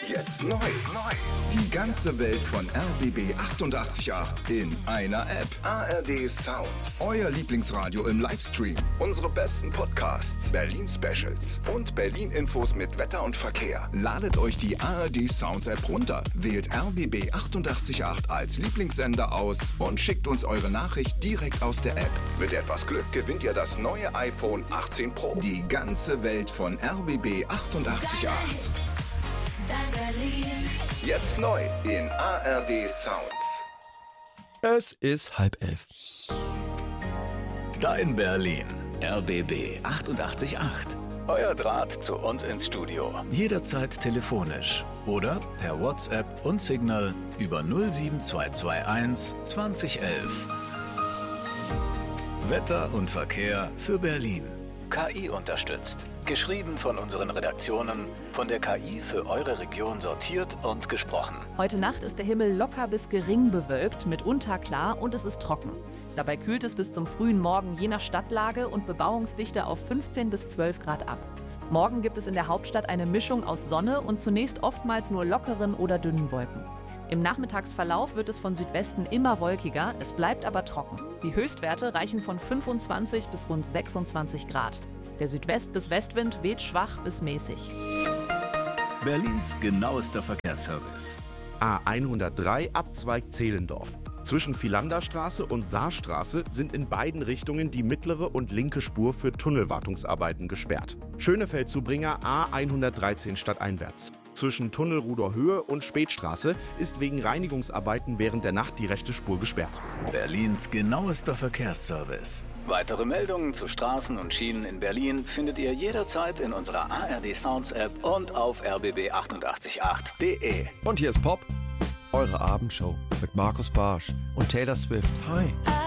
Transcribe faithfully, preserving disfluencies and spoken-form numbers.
Jetzt neu. Neu. Die ganze Welt von R B B achtundachtzig Komma acht in einer App. A R D Sounds. Euer Lieblingsradio im Livestream. Unsere besten Podcasts, Berlin-Specials und Berlin-Infos mit Wetter und Verkehr. Ladet euch die A R D Sounds App runter, wählt R B B achtundachtzig Komma acht als Lieblingssender aus und schickt uns eure Nachricht direkt aus der App. Mit etwas Glück gewinnt ihr das neue iPhone achtzehn Pro. Die ganze Welt von R B B achtundachtzig Komma acht. Jetzt neu in A R D Sounds. Es ist halb elf. Dein Berlin. R B B achtundachtzig Komma acht. Euer Draht zu uns ins Studio. Jederzeit telefonisch oder per WhatsApp und Signal über null sieben zwei zwei eins zwanzig elf. Wetter und Verkehr für Berlin. K I unterstützt. Geschrieben von unseren Redaktionen, von der K I für eure Region sortiert und gesprochen. Heute Nacht ist der Himmel locker bis gering bewölkt, mitunter klar und es ist trocken. Dabei kühlt es bis zum frühen Morgen je nach Stadtlage und Bebauungsdichte auf fünfzehn bis zwölf Grad ab. Morgen gibt es in der Hauptstadt eine Mischung aus Sonne und zunächst oftmals nur lockeren oder dünnen Wolken. Im Nachmittagsverlauf wird es von Südwesten immer wolkiger, es bleibt aber trocken. Die Höchstwerte reichen von fünfundzwanzig bis rund sechsundzwanzig Grad. Der Südwest- bis Westwind weht schwach bis mäßig. Berlins genauester Verkehrsservice. A hundertdrei Abzweig Zehlendorf. Zwischen Philanderstraße und Saarstraße sind in beiden Richtungen die mittlere und linke Spur für Tunnelwartungsarbeiten gesperrt. Schönefeldzubringer A hundertdreizehn stadteinwärts. Zwischen Tunnelruder Höhe und Spätstraße ist wegen Reinigungsarbeiten während der Nacht die rechte Spur gesperrt. Berlins genauester Verkehrsservice. Weitere Meldungen zu Straßen und Schienen in Berlin findet ihr jederzeit in unserer A R D Sounds App und auf r b b achtundachtzig Komma acht punkt de. Und hier ist Pop, eure Abendshow mit Markus Barsch und Taylor Swift. Hi.